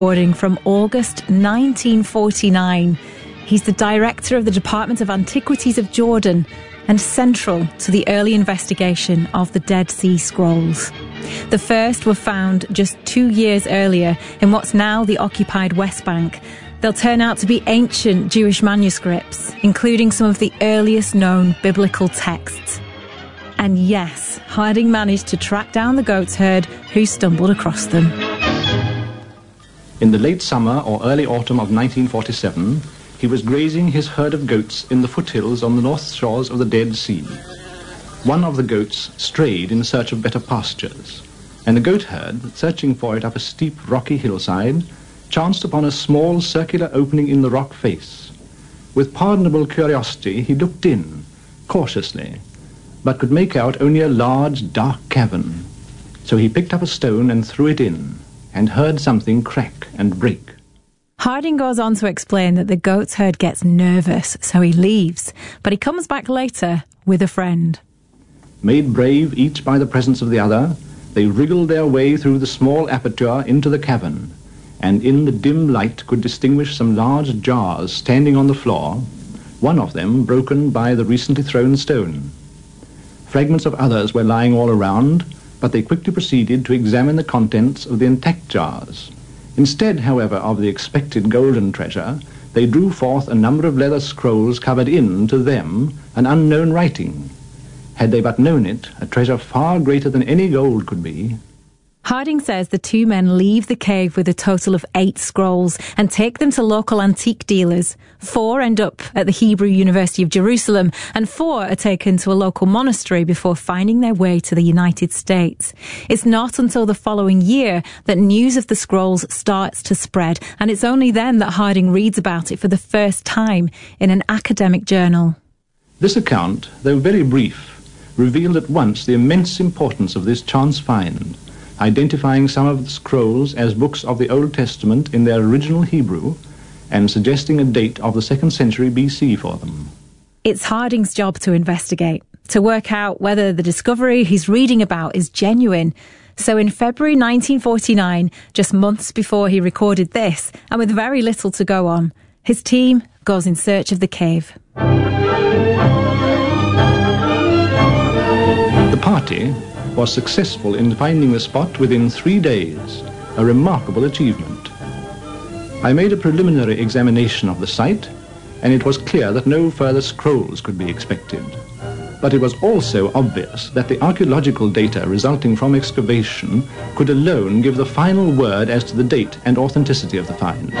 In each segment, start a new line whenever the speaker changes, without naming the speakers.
Recording from August 1949. He's the director of the Department of Antiquities of Jordan and central to the early investigation of the Dead Sea Scrolls. The first were found just 2 years earlier in what's now the occupied West Bank. They'll turn out to be ancient Jewish manuscripts, including some of the earliest known biblical texts. And yes, Harding managed to track down the goats herd who stumbled across them.
In the late summer or early autumn of 1947, he was grazing his herd of goats in the foothills on the north shores of the Dead Sea. One of the goats strayed in search of better pastures, and the goat herd, searching for it up a steep rocky hillside, chanced upon a small circular opening in the rock face. With pardonable curiosity, he looked in, cautiously, but could make out only a large, dark cavern. So he picked up a stone and threw it in, and heard something crack and break.
Harding goes on to explain that the goat's herd gets nervous, so he leaves, but he comes back later with a friend.
Made brave each by the presence of the other, they wriggled their way through the small aperture into the cavern, and in the dim light could distinguish some large jars standing on the floor, one of them broken by the recently thrown stone. Fragments of others were lying all around, but they quickly proceeded to examine the contents of the intact jars. Instead, however, of the expected golden treasure, they drew forth a number of leather scrolls covered in, to them, an unknown writing. Had they but known it, a treasure far greater than any gold could be.
Harding says the two men leave the cave with a total of 8 scrolls and take them to local antique dealers. 4 end up at the Hebrew University of Jerusalem, and 4 are taken to a local monastery before finding their way to the United States. It's not until the following year that news of the scrolls starts to spread, and it's only then that Harding reads about it for the first time in an academic journal.
This account, though very brief, revealed at once the immense importance of this chance find, identifying some of the scrolls as books of the Old Testament in their original Hebrew and suggesting a date of the 2nd century BC for them.
It's Harding's job to investigate, to work out whether the discovery he's reading about is genuine. So in February 1949, just months before he recorded this, and with very little to go on, his team goes in search of the cave.
The party was successful in finding the spot within 3 days, a remarkable achievement. I made a preliminary examination of the site, and it was clear that no further scrolls could be expected. But it was also obvious that the archaeological data resulting from excavation could alone give the final word as to the date and authenticity of the find.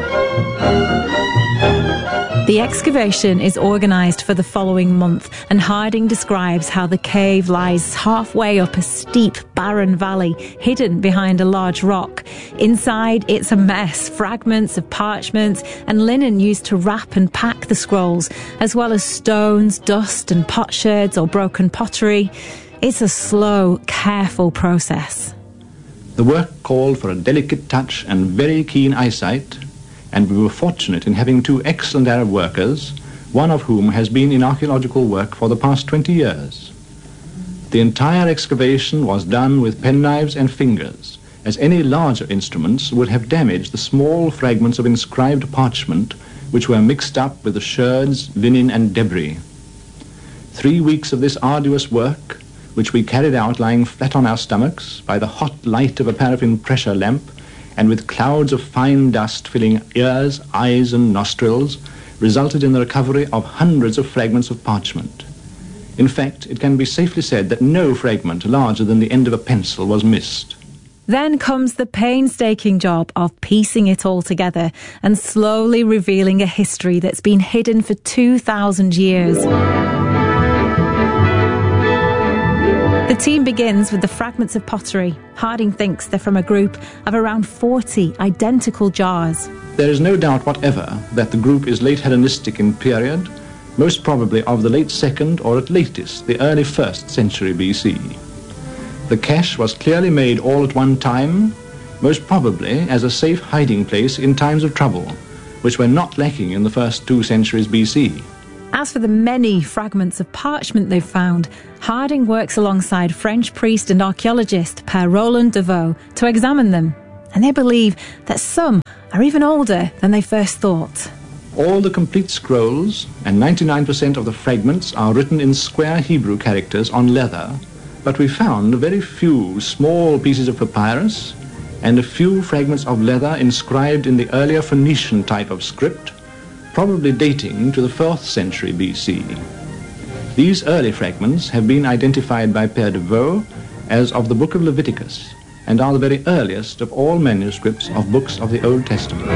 The excavation is organised for the following month, and Harding describes how the cave lies halfway up a steep, barren valley, hidden behind a large rock. Inside, it's a mess, fragments of parchment and linen used to wrap and pack the scrolls, as well as stones, dust and potsherds or broken pottery. It's a slow, careful process.
The work called for a delicate touch and very keen eyesight, and we were fortunate in having 2 excellent Arab workers, one of whom has been in archaeological work for the past 20 years. The entire excavation was done with penknives and fingers, as any larger instruments would have damaged the small fragments of inscribed parchment which were mixed up with the sherds, linen and debris. 3 weeks of this arduous work, which we carried out lying flat on our stomachs by the hot light of a paraffin pressure lamp, and with clouds of fine dust filling ears, eyes and nostrils, resulted in the recovery of hundreds of fragments of parchment. In fact, it can be safely said that no fragment larger than the end of a pencil was missed.
Then comes the painstaking job of piecing it all together and slowly revealing a history that's been hidden for 2,000 years. The team begins with the fragments of pottery. Harding thinks they're from a group of around 40 identical jars.
There is no doubt whatever that the group is late Hellenistic in period, most probably of the late 2nd or at latest the early 1st century BC. The cache was clearly made all at one time, most probably as a safe hiding place in times of trouble, which were not lacking in the first 2 centuries BC.
As for the many fragments of parchment they've found, Harding works alongside French priest and archaeologist Père Roland Deveau to examine them. and they believe that some are even older than they first thought.
All the complete scrolls and 99% of the fragments are written in square Hebrew characters on leather, but we found very few small pieces of papyrus and a few fragments of leather inscribed in the earlier Phoenician type of script, probably dating to the 4th century BC. These early fragments have been identified by Père de Vaux as of the Book of Leviticus, and are the very earliest of all manuscripts of books of the Old Testament.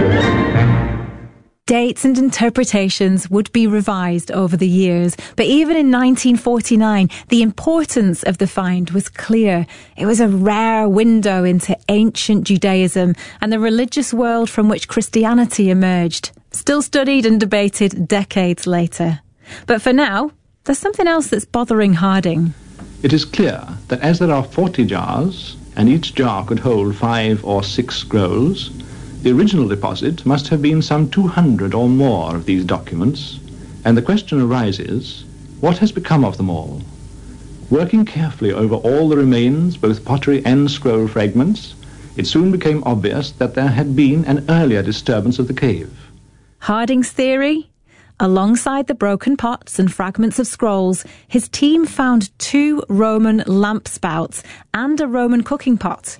Dates and interpretations would be revised over the years, but even in 1949, the importance of the find was clear. It was a rare window into ancient Judaism and the religious world from which Christianity emerged, still studied and debated decades later. But for now, there's something else that's bothering Harding.
It is clear that as there are 40 jars, and each jar could hold 5 or 6 scrolls, the original deposit must have been some 200 or more of these documents, and the question arises, what has become of them all? Working carefully over all the remains, both pottery and scroll fragments, it soon became obvious that there had been an earlier disturbance of the cave.
Harding's theory? Alongside the broken pots and fragments of scrolls, his team found 2 Roman lamp spouts and a Roman cooking pot.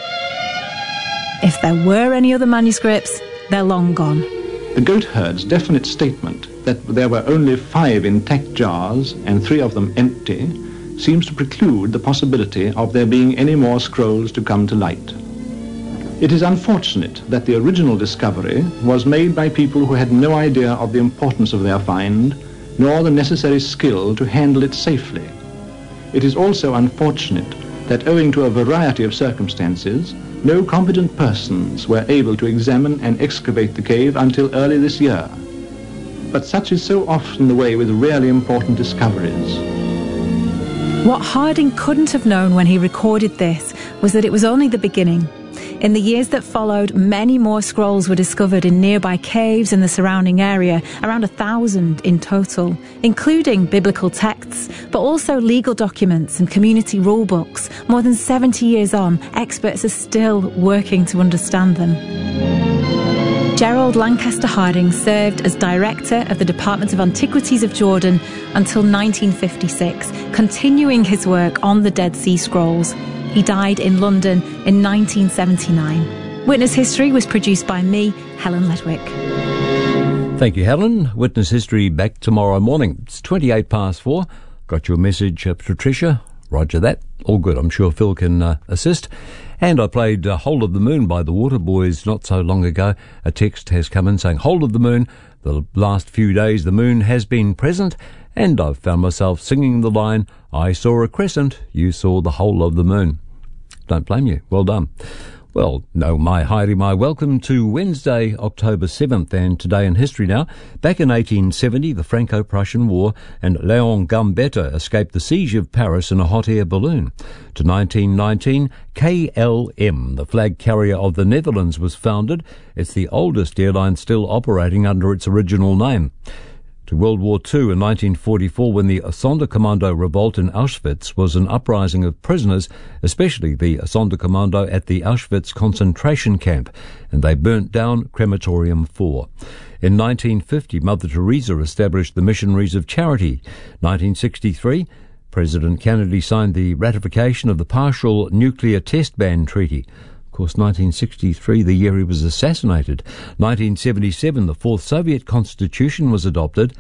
If there were any other manuscripts, they're long gone.
The goatherd's definite statement that there were only 5 intact jars and 3 of them empty seems to preclude the possibility of there being any more scrolls to come to light. It is unfortunate that the original discovery was made by people who had no idea of the importance of their find, nor the necessary skill to handle it safely. It is also unfortunate that owing to a variety of circumstances, no competent persons were able to examine and excavate the cave until early this year. But such is so often the way with really important discoveries.
What Harding couldn't have known when he recorded this was that it was only the beginning. In the years that followed, many more scrolls were discovered in nearby caves in the surrounding area, around 1,000 in total, including biblical texts, but also legal documents and community rule books. More than 70 years on, experts are still working to understand them. Gerald Lancaster Harding served as director of the Department of Antiquities of Jordan until 1956, continuing his work on the Dead Sea Scrolls. He died in London in 1979. Witness History was produced by me, Helen Ledwick.
Thank you, Helen. Witness History back tomorrow morning. It's 4:28. Got your message, Patricia? Roger that. All good. I'm sure Phil can assist. And I played Hold of the Moon by the Waterboys not so long ago. A text has come in saying, Hold of the Moon. The last few days the moon has been present, and I've found myself singing the line, I saw a crescent, you saw the whole of the moon. Don't blame you. Well done. Well, no, my Heidi, my welcome to Wednesday, October 7th, and today in history now. Back in 1870, the Franco-Prussian War, and Léon Gambetta escaped the siege of Paris in a hot air balloon. To 1919, KLM, the flag carrier of the Netherlands, was founded. It's the oldest airline still operating under its original name. To World War II in 1944, when the Sonderkommando revolt in Auschwitz was an uprising of prisoners, especially the Sonderkommando at the Auschwitz concentration camp, and they burnt down Crematorium 4. In 1950, Mother Teresa established the Missionaries of Charity. 1963, President Kennedy signed the ratification of the Partial Nuclear Test Ban Treaty. Of course, 1963, the year he was assassinated. 1977, the Fourth Soviet Constitution was adopted.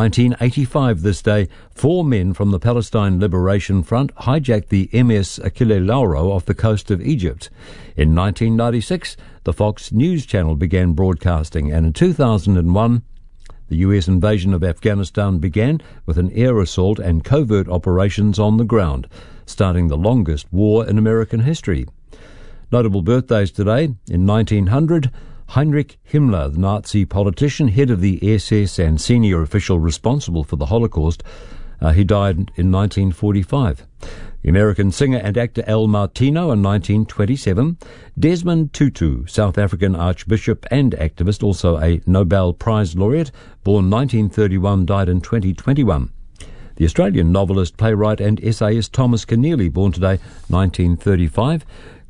1985, this day, 4 men from the Palestine Liberation Front hijacked the MS Achille Lauro off the coast of Egypt. In 1996, the Fox News Channel began broadcasting, and in 2001, the US invasion of Afghanistan began with an air assault and covert operations on the ground, starting the longest war in American history. Notable birthdays today. In 1900, Heinrich Himmler, the Nazi politician, head of the SS and senior official responsible for the Holocaust, he died in 1945. The American singer and actor Al Martino in 1927. Desmond Tutu, South African archbishop and activist, also a Nobel Prize laureate, born 1931, died in 2021. The Australian novelist, playwright and essayist Thomas Keneally, born today, 1935.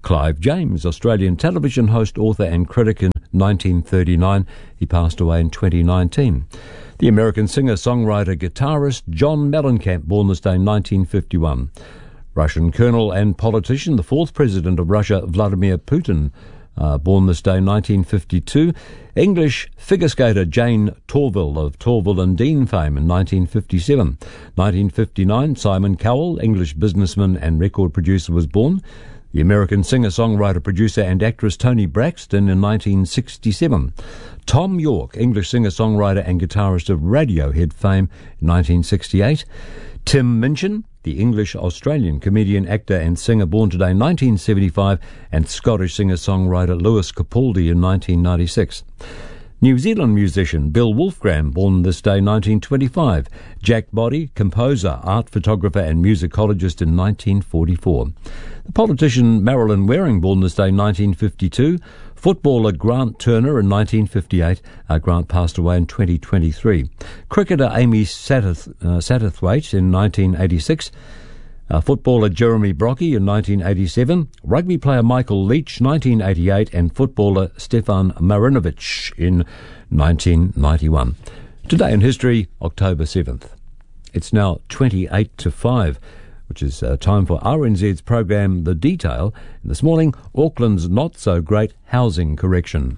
Clive James, Australian television host, author and critic in 1939. He passed away in 2019. The American singer, songwriter, guitarist John Mellencamp, born this day in 1951. Russian colonel and politician, the fourth president of Russia, Vladimir Putin, born this day in 1952. English figure skater Jane Torvill of Torvill and Dean fame in 1957. 1959, Simon Cowell, English businessman and record producer, was born. The American singer, songwriter, producer and actress Toni Braxton in 1967. Tom York, English singer, songwriter and guitarist of Radiohead fame in 1968. Tim Minchin, the English-Australian comedian, actor and singer, born today in 1975, and Scottish singer-songwriter Lewis Capaldi in 1996. New Zealand musician Bill Wolfgram, born this day 1925. Jack Boddy, composer, art photographer and musicologist in 1944. The politician Marilyn Waring, born this day 1952. Footballer Grant Turner in 1958. Grant passed away in 2023. Cricketer Amy Satterthwaite in 1986. Footballer Jeremy Brockie in 1987, rugby player Michael Leach 1988, and footballer Stefan Marinovic in 1991. Today in history, October 7th. It's now 28 to 5, which is time for RNZ's program The Detail. And this morning, Auckland's not-so-great housing correction.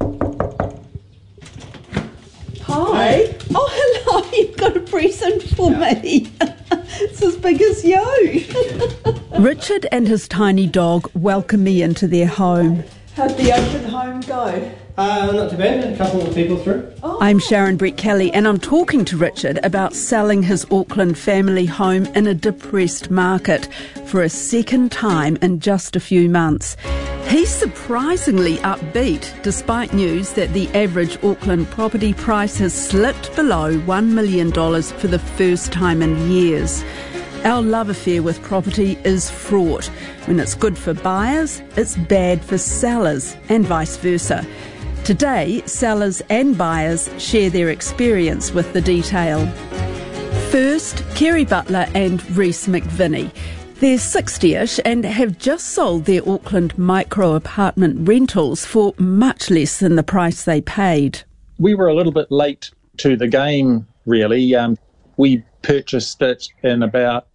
Hi. Oh, hello. You've got a present for me. It's as big as you. Richard and his tiny dog welcome me into their home. How'd the open home go?
Not too bad. A couple of people through.
Oh. I'm Sharon Brett Kelly, and I'm talking to Richard about selling his Auckland family home in a depressed market for a second time in just a few months. He's surprisingly upbeat, despite news that the average Auckland property price has slipped below $1 million for the first time in years. Our love affair with property is fraught. When it's good for buyers, it's bad for sellers, and vice versa. Today, sellers and buyers share their experience with The Detail. First, Kerry Butler and Reece McVinney. They're 60-ish and have just sold their Auckland micro-apartment rentals for much less than the price they paid.
We were a little bit late to the game, really. We purchased it in about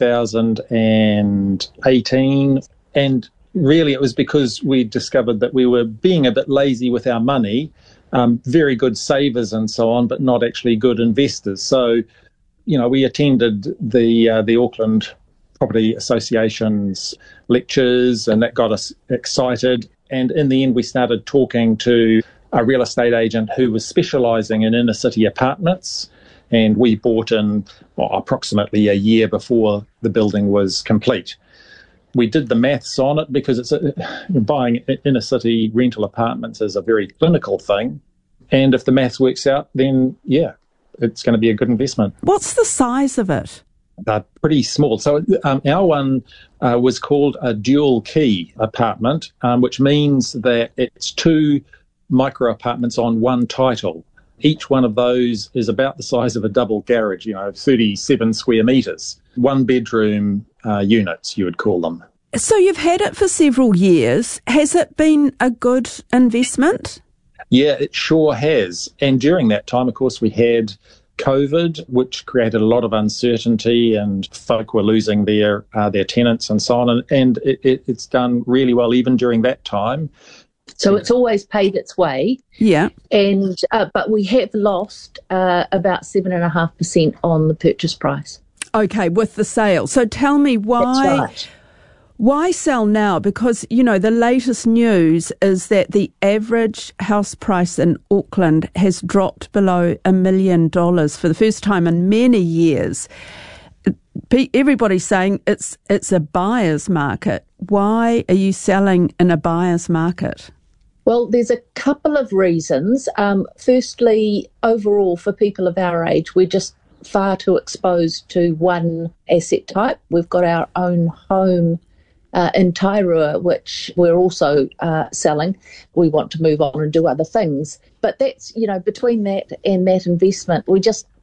2018, and really it was because we discovered that we were being a bit lazy with our money, very good savers and so on, but not actually good investors. So, we attended the Auckland Property Association's lectures, and that got us excited. And in the end, we started talking to a real estate agent who was specialising in inner city apartments. And we bought in approximately a year before the building was complete. We did the maths on it because buying inner city rental apartments is a very clinical thing. And if the maths works out, then, it's going to be a good investment.
What's the size of it?
Pretty small. So our one was called a dual key apartment, which means that it's two micro apartments on one title. Each one of those is about the size of a double garage, 37 square metres. One bedroom units, you would call them.
So you've had it for several years. Has it been a good investment?
Yeah, it sure has. And during that time, of course, we had COVID, which created a lot of uncertainty, and folk were losing their tenants and so on. And it's done really well even during that time.
So it's always paid its way.
Yeah.
And but we have lost about 7.5% on the purchase price.
Okay, with the sale. So tell me why.
That's right.
Why sell now? Because, the latest news is that the average house price in Auckland has dropped below $1 million for the first time in many years. Everybody's saying it's a buyer's market. Why are you selling in a buyer's market?
Well, there's a couple of reasons. Firstly, overall, for people of our age, we're just far too exposed to one asset type. We've got our own home in Tairua, which we're also selling. We want to move on and do other things. But that's, between that and that investment, we just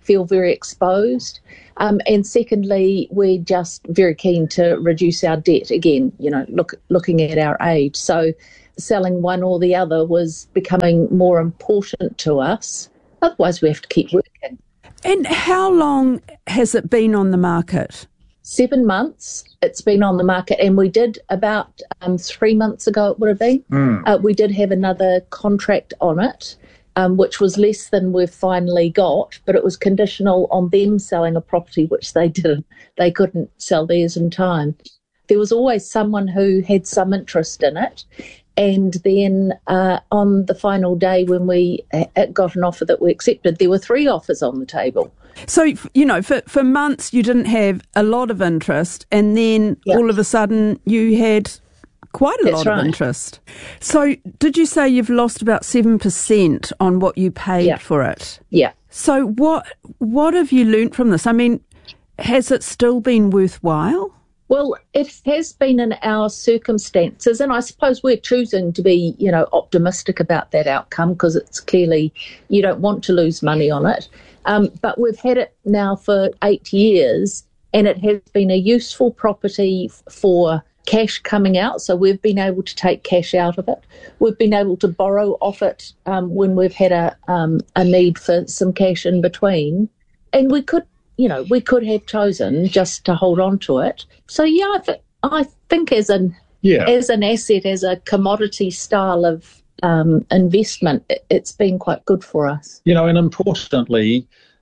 feel very exposed. And secondly, we're just very keen to reduce our debt again, looking at our age. So selling one or the other was becoming more important to us. Otherwise, we have to keep working.
And how long has it been on the market?
7 months it's been on the market, and we did about 3 months ago, it would have been, we did have another contract on it, which was less than we've finally got, but it was conditional on them selling a property, which they didn't. They couldn't sell theirs in time. There was always someone who had some interest in it. And then on the final day when we got an offer that we accepted, there were 3 offers on the table.
So, for months you didn't have a lot of interest, and then all of a sudden you had quite a lot of interest. So did you say you've lost about 7% on what you paid for it?
Yeah.
So what have you learnt from this? I mean, has it still been worthwhile?
Well, it has been in our circumstances, and I suppose we're choosing to be, optimistic about that outcome, because it's clearly you don't want to lose money on it. But we've had it now for 8 years, and it has been a useful property for cash coming out. So we've been able to take cash out of it. We've been able to borrow off it when we've had a need for some cash in between, and we could have chosen just to hold on to it. So, I think as an asset, as a commodity style of investment, it's been quite good for us.
And importantly,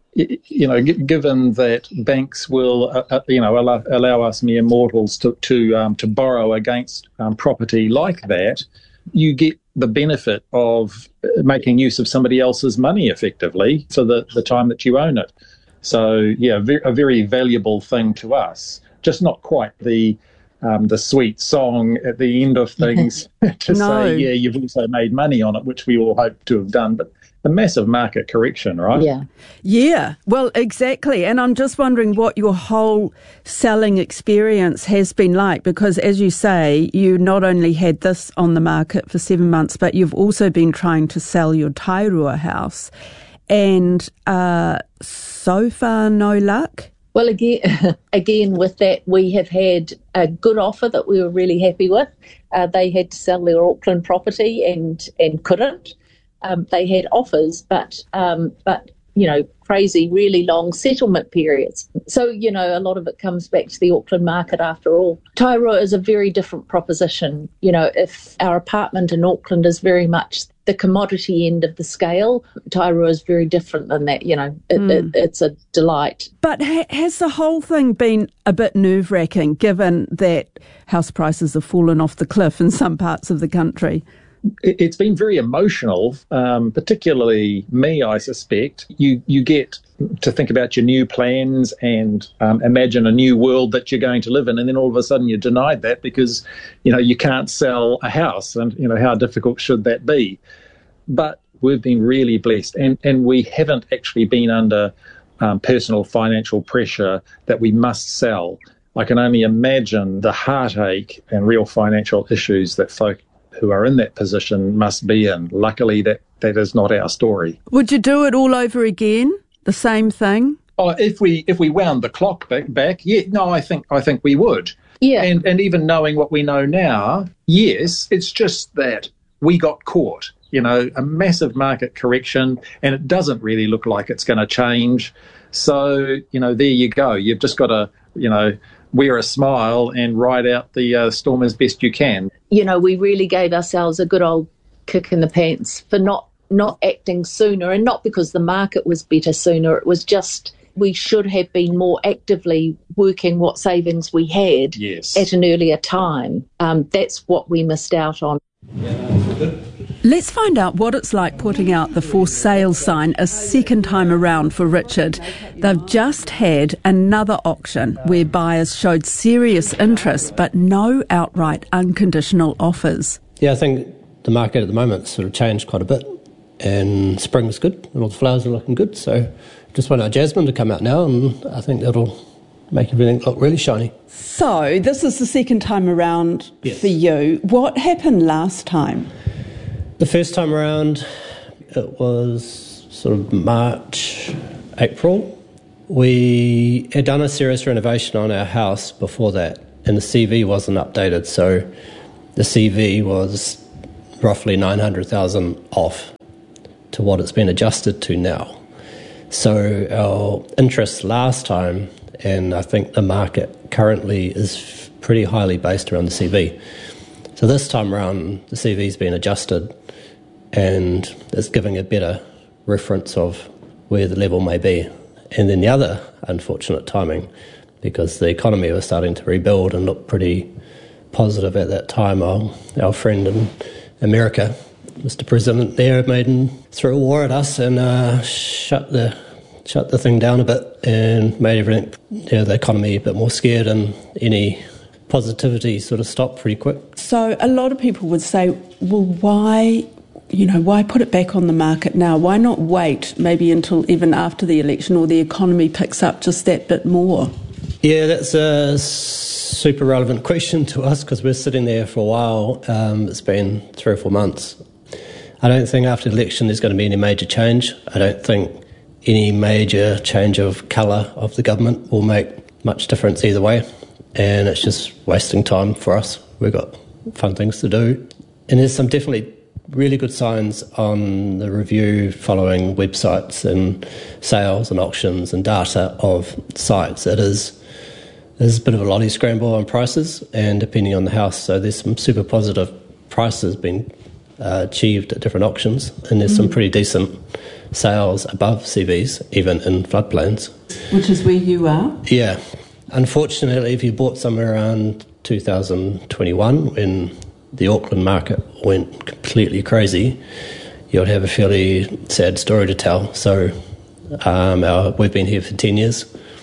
given that banks will, allow us mere mortals to borrow against property like that, you get the benefit of making use of somebody else's money effectively for the time that you own it. So, a very valuable thing to us. Just not quite the sweet song at the end of things to say, you've also made money on it, which we all hope to have done. But a massive market correction, right?
Yeah, well, exactly. And I'm just wondering what your whole selling experience has been like, because as you say, you not only had this on the market for 7 months, but you've also been trying to sell your Tairua house. And so far, no luck?
Well, again, with that, we have had a good offer that we were really happy with. They had to sell their Auckland property and couldn't. They had offers, but crazy, really long settlement periods. So, a lot of it comes back to the Auckland market after all. Tairua is a very different proposition. If our apartment in Auckland is very much the commodity end of the scale, Tairua is very different than that. It's a delight.
But has the whole thing been a bit nerve-wracking, given that house prices have fallen off the cliff in some parts of the country?
It's been very emotional, particularly me, I suspect. You get to think about your new plans and imagine a new world that you're going to live in, and then all of a sudden you're denied that because, you can't sell a house, and, how difficult should that be? But we've been really blessed, and we haven't actually been under personal financial pressure that we must sell. I can only imagine the heartache and real financial issues that folk who are in that position must be in. Luckily, that is not our story.
Would you do it all over again? The same thing?
Oh, if we wound the clock back, I think we would.
Yeah.
And even knowing what we know now, yes, it's just that we got caught. A massive market correction, and it doesn't really look like it's going to change. So, there you go. You've just got to, wear a smile and ride out the storm as best you can.
We really gave ourselves a good old kick in the pants for not acting sooner, and not because the market was better sooner. It was just we should have been more actively working what savings we had at an earlier time. That's what we missed out on.
Let's find out what it's like putting out the for sale sign a second time around for Richard. They've just had another auction where buyers showed serious interest but no outright unconditional offers.
Yeah, I think the market at the moment sort of changed quite a bit, and spring's good and all the flowers are looking good, so just want our jasmine to come out now, and I think that'll make everything look really shiny.
So this is the second time around for you. What happened last time?
The first time around, it was sort of March April. We had done a serious renovation on our house before that, and the CV wasn't updated, so the CV was roughly 900,000 off to what it's been adjusted to now. So our interest last time, and I think the market currently, is pretty highly based around the CV. So this time around, the CV's been adjusted and it's giving a better reference of where the level may be. And then the other unfortunate timing, because the economy was starting to rebuild and look pretty positive at that time, our friend in America, Mr. President there, threw a war at us and shut the thing down a bit and made everything, the economy a bit more scared, and any positivity sort of stopped pretty quick.
So a lot of people would say, well, why put it back on the market now? Why not wait maybe until even after the election or the economy picks up just that bit more?
Yeah, that's a super relevant question to us because we're sitting there for a while. It's been 3 or 4 months. I don't think after the election there's going to be any major change. I don't think any major change of colour of the government will make much difference either way, and it's just wasting time for us. We've got fun things to do. And there's some definitely really good signs on the review following websites and sales and auctions and data of sites. There's a bit of a lottie scramble on prices, and depending on the house, so there's some super positive prices being achieved at different auctions, and there's some pretty decent sales above CVs, even in floodplains.
Which is where you are?
Yeah. Unfortunately, if you bought somewhere around 2021, when the Auckland market went completely crazy, you'd have a fairly sad story to tell. So we've been here for 10 years,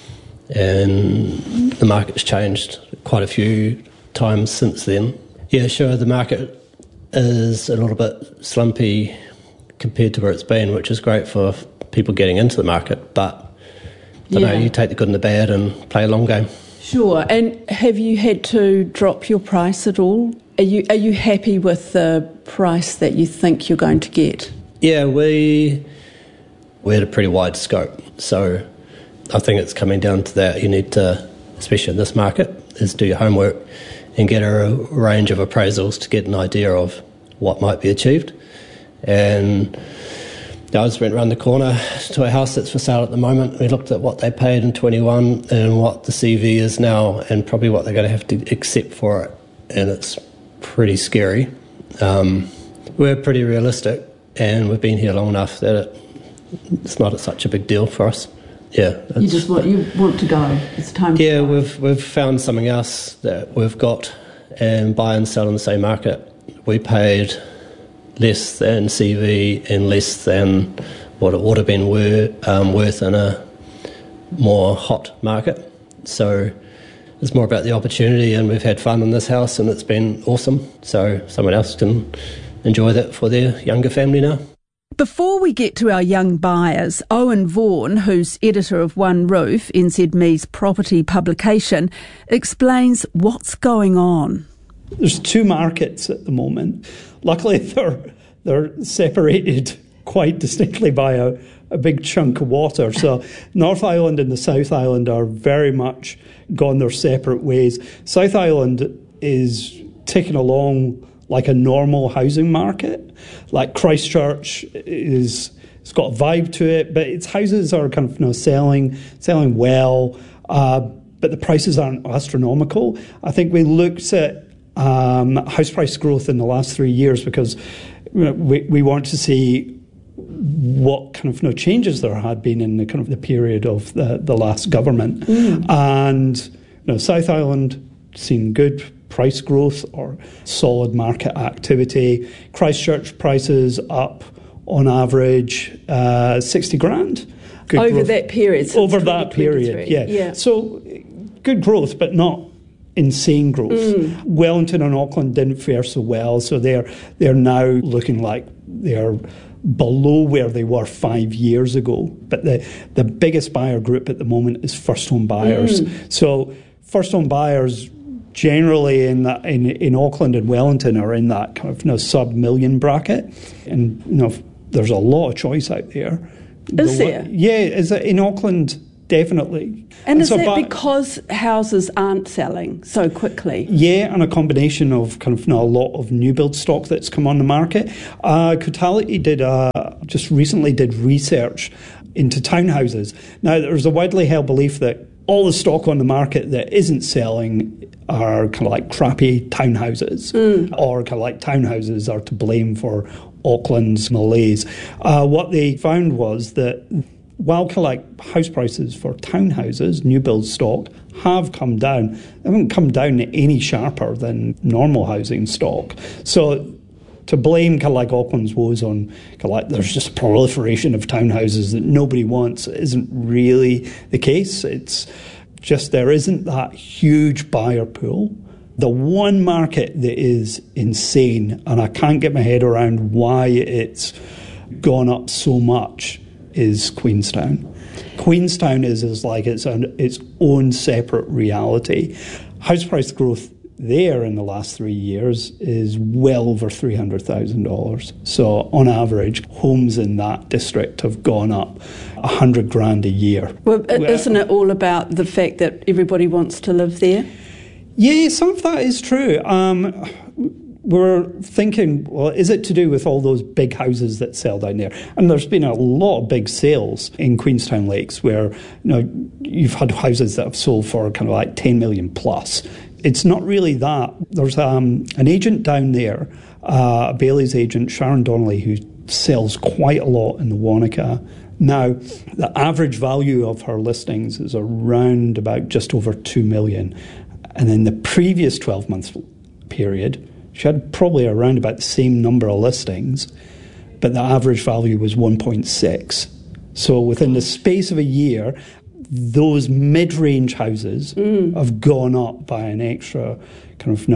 and the market's changed quite a few times since then. Yeah, sure, the market is a little bit slumpy compared to where it's been, which is great for people getting into the market, but you take the good and the bad and play a long game.
Sure. And have you had to drop your price at all? Are you happy with the price that you think you're going to get?
Yeah, we had a pretty wide scope, so I think it's coming down to that. You need to, especially in this market, is do your homework and get a range of appraisals to get an idea of what might be achieved. And I just went around the corner to a house that's for sale at the moment. We looked at what they paid in 21 and what the CV is now, and probably what they're going to have to accept for it. And it's pretty scary. We're pretty realistic, and we've been here long enough that it's not such a big deal for us. Yeah,
you want to go. It's time to go.
We've found something else that we've got and buy and sell in the same market. We paid less than CV and less than what it would have been worth in a more hot market. So it's more about the opportunity, and we've had fun in this house and it's been awesome. So someone else can enjoy that for their younger family now.
Before we get to our young buyers, Owen Vaughan, who's editor of One Roof, NZME's property publication, explains what's going on.
There's 2 markets at the moment. Luckily, they're separated quite distinctly by a big chunk of water. So North Island and the South Island are very much gone their separate ways. South Island is ticking along like a normal housing market. Like Christchurch it's got a vibe to it, but its houses are kind of selling well, but the prices aren't astronomical. I think we looked at house price growth in the last 3 years because we want to see what kind of changes there had been in the kind of the period of the last government. And South Island seen good price growth or solid market activity. Christchurch prices up on average 60 grand. Good
over
growth.
That period.
Over that period, yeah. So good growth, but not insane growth. Wellington and Auckland didn't fare so well, so they're now looking like they're below where they were 5 years ago. But the biggest buyer group at the moment is first home buyers. So first home buyers generally in Auckland and Wellington are in that kind of sub-million bracket, and there's a lot of choice out there.
Is there?
Yeah, is it in Auckland? Definitely.
And is that because houses aren't selling so quickly?
Yeah, and a combination of kind of a lot of new build stock that's come on the market. Cotality just recently did research into townhouses. Now, there's a widely held belief that all the stock on the market that isn't selling are kind of like crappy townhouses, or kind of like townhouses are to blame for Auckland's malaise. What they found was that while kind of like house prices for townhouses, new build stock, have come down, they haven't come down any sharper than normal housing stock. So to blame kind of like Auckland's woes on kind of like there's just a proliferation of townhouses that nobody wants isn't really the case. It's just there isn't that huge buyer pool. The one market that is insane, and I can't get my head around why it's gone up so much, is Queenstown. Queenstown is like its own separate reality. House price growth there in the last 3 years is well over $300,000. So on average, homes in that district have gone up $100,000 a year.
Well, isn't it all about the fact that everybody wants to live there?
Yeah, some of that is true. We're thinking, well, is it to do with all those big houses that sell down there? And there's been a lot of big sales in Queenstown Lakes where you've had houses that have sold for kind of like 10 million plus. It's not really that. There's an agent down there, a Bailey's agent, Sharon Donnelly, who sells quite a lot in the Wanaka. Now, the average value of her listings is around about just over 2 million. And in the previous 12-month period, she had probably around about the same number of listings, but the average value was 1.6. So within the space of a year, those mid-range houses have gone up by an extra kind of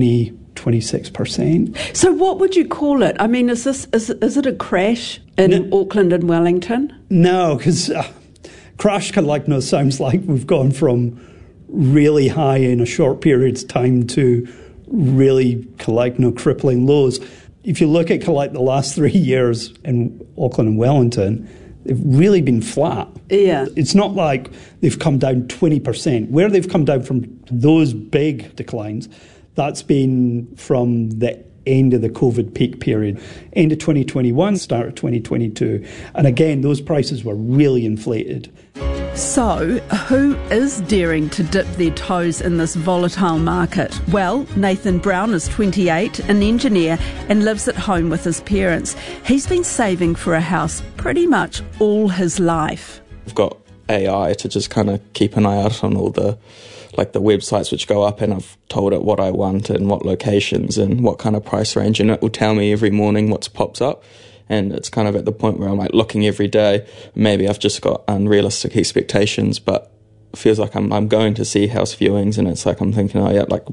26%.
So what would you call it? I mean, is it a crash in Auckland and Wellington?
No, because crash kind of like sounds like we've gone from really high in a short period of time to really crippling lows. If you look at the last 3 years in Auckland and Wellington, they've really been flat.
Yeah.
It's not like they've come down 20%. Where they've come down from those big declines, that's been from the end of the COVID peak period, end of 2021, start of 2022. And again, those prices were really inflated.
So, who is daring to dip their toes in this volatile market? Well, Nathan Brown is 28, an engineer, and lives at home with his parents. He's been saving for a house pretty much all his life.
I've got AI to just kind of keep an eye out on all the websites which go up, and I've told it what I want and what locations and what kind of price range, and it will tell me every morning what pops up. And it's kind of at the point where I'm looking every day. Maybe I've just got unrealistic expectations, but it feels like I'm going to see house viewings, and it's like I'm thinking,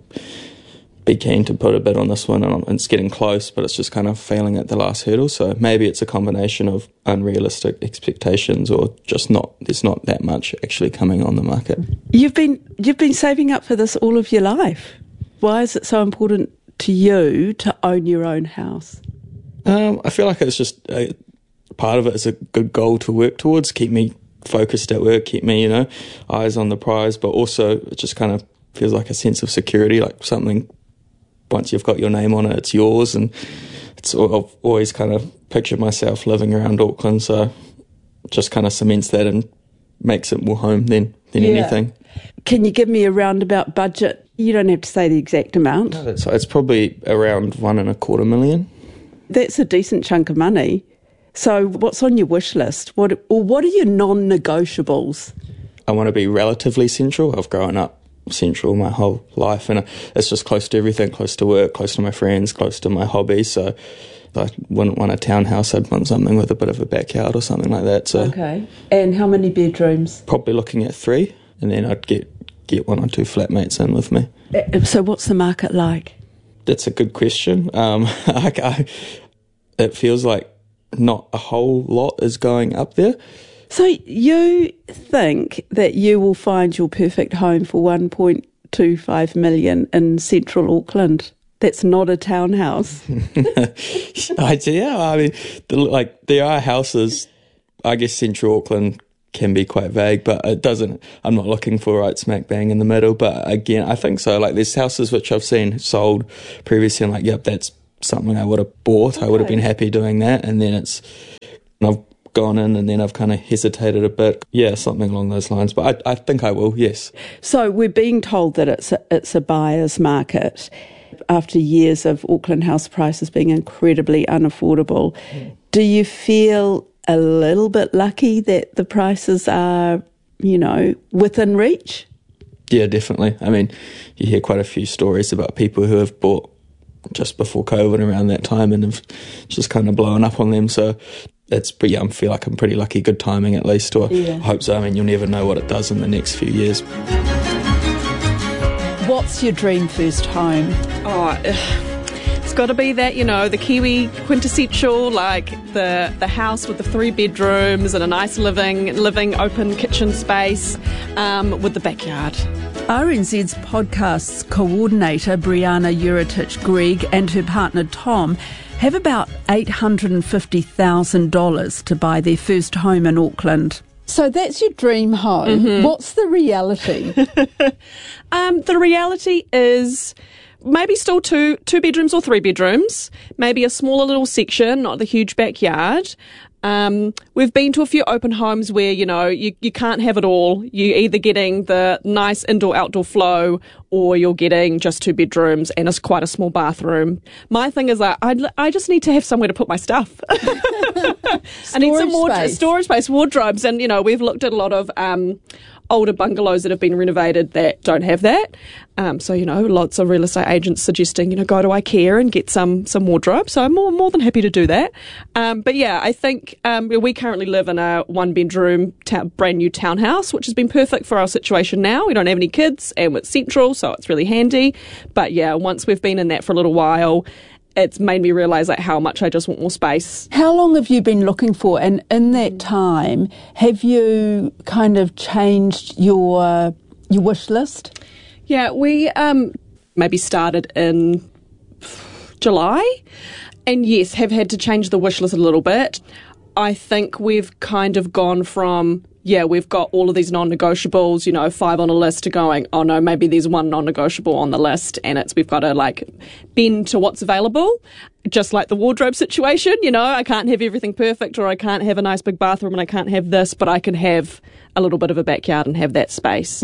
be keen to put a bid on this one, and it's getting close, but it's just kind of failing at the last hurdle. So maybe it's a combination of unrealistic expectations, or just there's not that much actually coming on the market.
You've been saving up for this all of your life. Why is it so important to you to own your own house?
I feel like it's just part of it is a good goal to work towards, keep me focused at work, keep me, eyes on the prize, but also it just kind of feels like a sense of security, like something, once you've got your name on it, it's yours. And I've always kind of pictured myself living around Auckland, so it just kind of cements that and makes it more home than anything.
Can you give me a roundabout budget? You don't have to say the exact amount.
No, it's probably around $1.25 million.
That's a decent chunk of money. So what's on your wish list? What are your non-negotiables?
I want to be relatively central. I've grown up central my whole life, and it's just close to everything, close to work, close to my friends, close to my hobbies. So I wouldn't want a townhouse. I'd want something with a bit of a backyard or something like that. So
okay. And how many bedrooms?
Probably looking at 3, and then I'd get 1 or 2 flatmates in with me.
So what's the market like?
That's a good question. It feels like not a whole lot is going up there.
So you think that you will find your perfect home for $1.25 million in central Auckland? That's not a townhouse.
Yeah, I mean, there are houses I guess Central Auckland can be quite vague, but it doesn't. I'm not looking for right smack bang in the middle. But again, I think so. Like, there's houses which I've seen sold previously, and like, yep, that's something I would have bought. Okay. I would have been happy doing that. And then I've gone in and then I've kind of hesitated a bit. Yeah, something along those lines. But I think I will, yes.
So we're being told that it's a buyer's market after years of Auckland house prices being incredibly unaffordable. Do you feel a little bit lucky that the prices are, within reach?
Yeah, definitely. I mean, you hear quite a few stories about people who have bought just before COVID around that time and have just kind of blown up on them. So I feel like I'm pretty lucky. Good timing, at least, or I hope so. I mean, you'll never know what it does in the next few years.
What's your dream first home?
It's got to be that, the Kiwi quintessential, like the house with the 3 bedrooms and a nice living open kitchen space with the backyard.
RNZ's podcast's coordinator, Brianna Uritich-Gregg, and her partner, Tom, have about $850,000 to buy their first home in Auckland. So that's your dream home. Mm-hmm. What's the reality?
The reality is maybe still two bedrooms or 3 bedrooms, maybe a smaller little section, not the huge backyard. We've been to a few open homes where, you can't have it all. You're either getting the nice indoor-outdoor flow or you're getting just 2 bedrooms and it's quite a small bathroom. My thing is that I just need to have somewhere to put my stuff. I need some more storage space, wardrobes. And, we've looked at a lot of older bungalows that have been renovated that don't have that. So, lots of real estate agents suggesting, go to IKEA and get some wardrobe. So I'm more than happy to do that. But yeah, I think we currently live in a 1-bedroom brand new townhouse, which has been perfect for our situation now. We don't have any kids and it's central, so it's really handy. But yeah, once we've been in that for a little while, it's made me realise how much I just want more space.
How long have you been looking for? And in that time, have you kind of changed your wish list?
Yeah, we maybe started in July. And yes, have had to change the wish list a little bit. I think we've kind of gone from, we've got all of these non-negotiables, 5 on a list, to going, oh no, maybe there's 1 non-negotiable on the list and we've got to bend to what's available. Just like the wardrobe situation, I can't have everything perfect, or I can't have a nice big bathroom and I can't have this, but I can have a little bit of a backyard and have that space.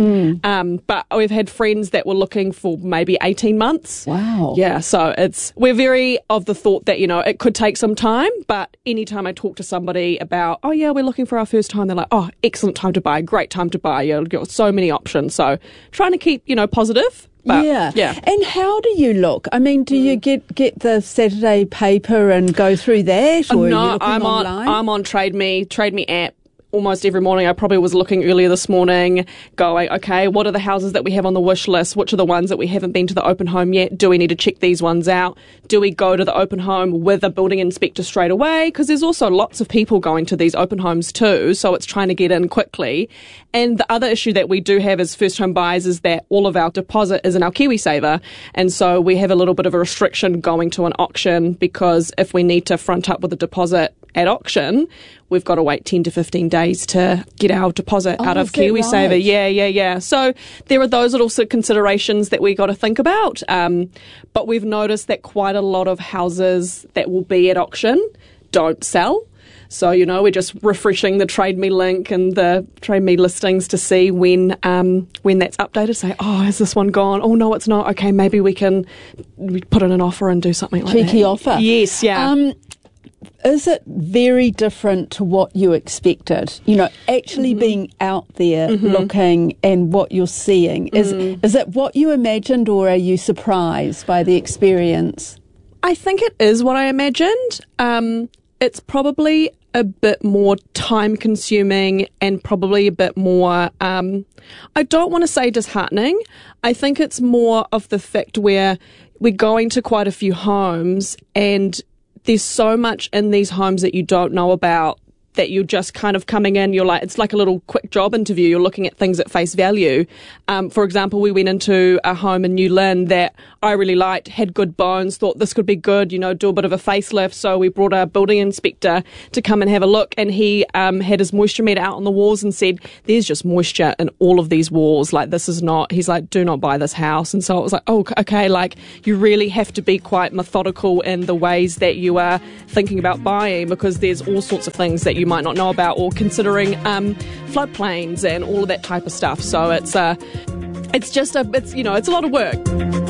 But we've had friends that were looking for maybe 18 months.
Wow.
Yeah, so we're very of the thought that, it could take some time, but anytime I talk to somebody about, oh yeah, we're looking for our first home, they're like, oh, excellent time to buy, great time to buy. You've got so many options. So trying to keep, positive. But, yeah.
And how do you look? I mean, do you get the Saturday paper and go through that? Or
no,
are you looking online?
I'm on Trade Me app. Almost every morning. I probably was looking earlier this morning going, okay, what are the houses that we have on the wish list? Which are the ones that we haven't been to the open home yet? Do we need to check these ones out? Do we go to the open home with a building inspector straight away? Because there's also lots of people going to these open homes too, so it's trying to get in quickly. And the other issue that we do have as first home buyers is that all of our deposit is in our KiwiSaver. And so we have a little bit of a restriction going to an auction, because if we need to front up with a deposit at auction, we've got to wait 10 to 15 days to get our deposit out of KiwiSaver. Right? Yeah. So there are those little sort of considerations that we got to think about. But we've noticed that quite a lot of houses that will be at auction don't sell. So, we're just refreshing the Trade Me link and the Trade Me listings to see when that's updated. Say, oh, is this one gone? Oh, no, it's not. Okay, maybe we put in an offer and do something like that.
Cheeky offer.
Yes, yeah.
Is it very different to what you expected? Actually being out there looking and what you're seeing. Is it what you imagined, or are you surprised by the experience?
I think it is what I imagined. It's probably a bit more time consuming and probably a bit more, I don't want to say disheartening. I think it's more of the fact where we're going to quite a few homes and there's so much in these homes that you don't know about that you're just kind of coming in, you're like, it's like a little quick job interview. You're looking at things at face value. For example, we went into a home in New Lynn that I really liked, had good bones, thought this could be good, do a bit of a facelift. So we brought our building inspector to come and have a look, and he had his moisture meter out on the walls and said, there's just moisture in all of these walls. Like, this is not, he's like, do not buy this house. And so it was like, oh, okay, like, you really have to be quite methodical in the ways that you are thinking about buying, because there's all sorts of things that you might not know about, or considering floodplains and all of that type of stuff. So it's a lot of work.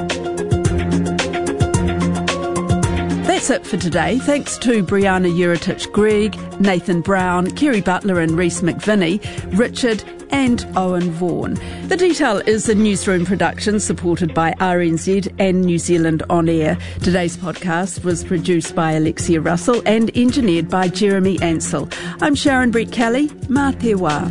That's it for today. Thanks to Brianna Uritich-Gregg, Nathan Brown, Kerry Butler and Reese McVinney, Richard and Owen Vaughan. The Detail is a newsroom production supported by RNZ and New Zealand On Air. Today's podcast was produced by Alexia Russell and engineered by Jeremy Ansell. I'm Sharon Brett-Kelly. Mā te wā.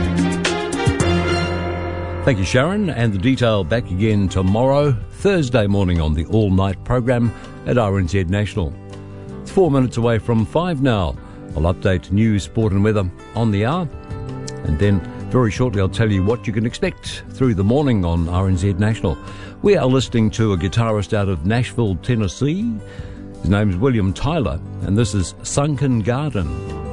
Thank you, Sharon. And The Detail back again tomorrow, Thursday morning on the all-night program at RNZ National. It's 4 minutes away from 5 now. I'll update news, sport and weather on the hour. And then very shortly I'll tell you what you can expect through the morning on RNZ National. We are listening to a guitarist out of Nashville, Tennessee. His name's William Tyler, and this is Sunken Garden.